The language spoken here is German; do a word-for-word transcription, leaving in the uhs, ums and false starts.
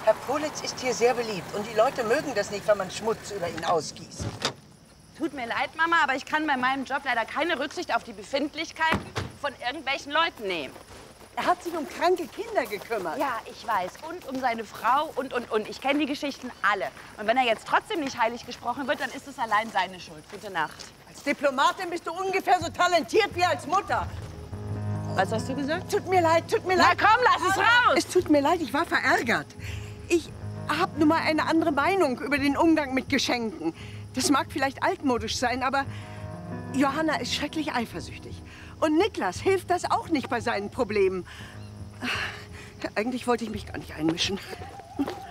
Herr Politz ist hier sehr beliebt und die Leute mögen das nicht, wenn man Schmutz über ihn ausgießt. Tut mir leid, Mama, aber ich kann bei meinem Job leider keine Rücksicht auf die Befindlichkeiten von irgendwelchen Leuten nehmen. Er hat sich um kranke Kinder gekümmert. Ja, ich weiß. Und um seine Frau und, und, und. Ich kenne die Geschichten alle. Und wenn er jetzt trotzdem nicht heilig gesprochen wird, dann ist es allein seine Schuld. Gute Nacht. Als Diplomatin bist du ungefähr so talentiert wie als Mutter. Was hast du gesagt? Tut mir leid, tut mir Na leid. komm, lass es raus! Es tut mir leid, ich war verärgert. Ich habe nun mal eine andere Meinung über den Umgang mit Geschenken. Das mag vielleicht altmodisch sein, aber Johanna ist schrecklich eifersüchtig. Und Niklas hilft das auch nicht bei seinen Problemen. Eigentlich wollte ich mich gar nicht einmischen.